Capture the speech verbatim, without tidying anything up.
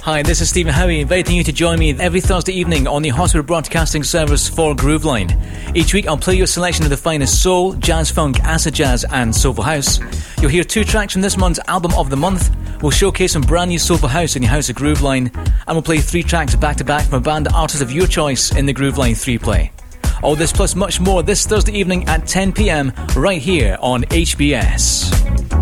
Hi, this is Stephen Howie, inviting you to join me every Thursday evening on the Hospital Broadcasting Service for Grooveline. Each week I'll play you a selection of the finest soul, jazz funk, acid jazz and soulful house. You'll hear two tracks from this month's Album of the Month. We'll showcase some brand new soulful house in the House of Grooveline, and we'll play three tracks back to back from a band artist of your choice in the Grooveline three play. All this plus much more this Thursday evening at ten p m right here on H B S.